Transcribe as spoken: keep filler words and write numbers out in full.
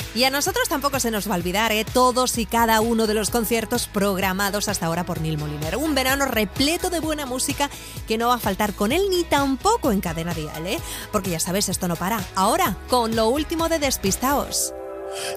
Y a nosotros tampoco se nos va a olvidar, ¿eh? Todos y cada uno de los conciertos programados hasta ahora por Neil Moliner. Un verano repleto de buena música que no va a faltar con él ni tampoco en Cadena Dial, ¿eh? Porque ya sabes, esto no para. Ahora, con lo último de Despistaos.